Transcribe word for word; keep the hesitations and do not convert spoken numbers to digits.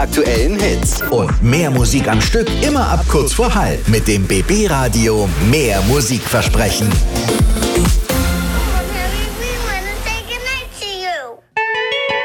aktuellen Hits. Und mehr Musik am Stück immer ab kurz vor halb mit dem B B Radio Mehr Musikversprechen.